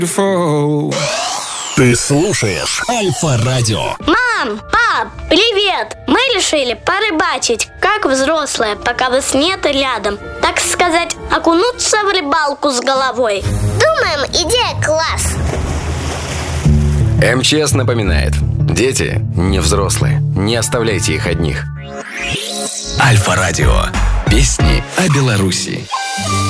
Ты слушаешь Альфа-радио. Мам, пап, привет! Мы решили порыбачить, как взрослые, пока вас нет рядом. Так сказать, окунуться в рыбалку с головой. Думаем, идея класс. МЧС напоминает: дети не взрослые, не оставляйте их одних. Альфа-радио. Песни о Беларуси.